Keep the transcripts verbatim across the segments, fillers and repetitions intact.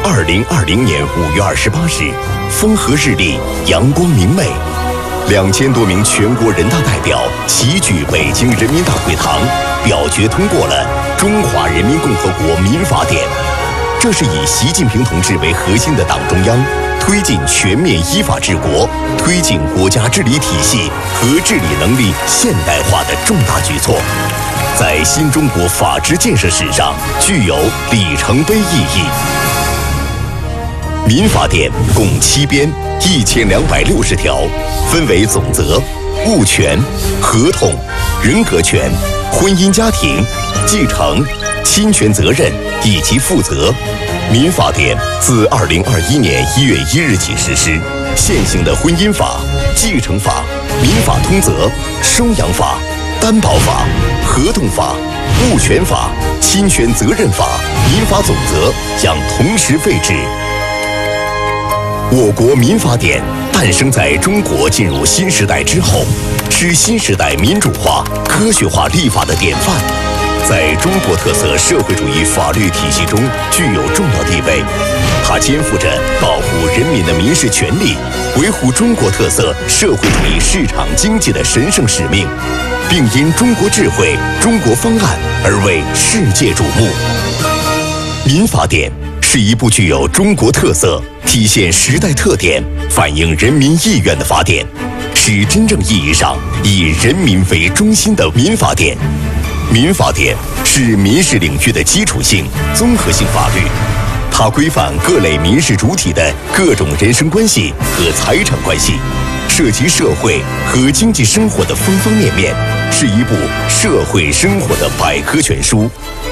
二零二零年五月二十八日，风和日丽，阳光明媚，两千多名全国人大代表齐聚北京人民大会堂，表决通过了《中华人民共和国民法典》。这是以习近平同志为核心的党中央推进全面依法治国、推进国家治理体系和治理能力现代化的重大举措，在新中国法治建设史上具有里程碑意义。民法典共七编，一千两百六十条，分为总则、物权、合同、人格权、婚姻家庭、继承、侵权责任以及负责。民法典自二零二一年一月一日起实施，现行的婚姻法、继承法、民法通则、收养法、担保法、合同法、物权法、侵权责任法、民法总则将同时废止。我国民法典诞生在中国进入新时代之后，是新时代民主化、科学化立法的典范，在中国特色社会主义法律体系中具有重要地位。它肩负着保护人民的民事权利、维护中国特色社会主义市场经济的神圣使命，并因中国智慧、中国方案而为世界瞩目。民法典是一部具有中国特色、体现时代特点、反映人民意愿的法典，是真正意义上以人民为中心的民法典。民法典是民事领域的基础性、综合性法律，它规范各类民事主体的各种人身关系和财产关系，涉及社会和经济生活的方方面面，是一部社会生活的百科全书。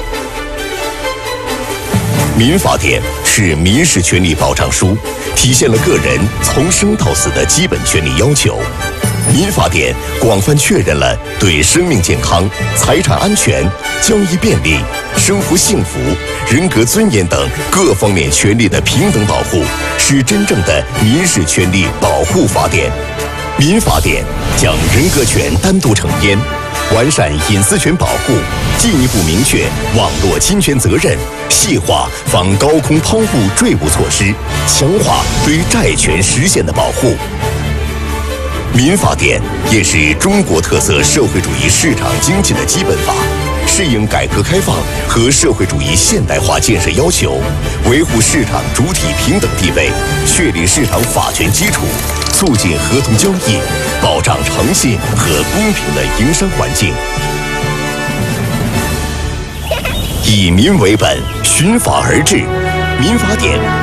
民法典是民事权利保障书，体现了个人从生到死的基本权利要求。民法典广泛确认了对生命健康、财产安全、交易便利、生活幸福、人格尊严等各方面权利的平等保护，是真正的民事权利保护法典。民法典将人格权单独成编，完善隐私权保护，进一步明确网络侵权责任，细化防高空抛物坠物措施，强化对债权实现的保护。民法典也是中国特色社会主义市场经济的基本法，适应改革开放和社会主义现代化建设要求，维护市场主体平等地位，确立市场法权基础，促进合同交易，保障诚信和公平的营商环境。以民为本，循法而治，民法典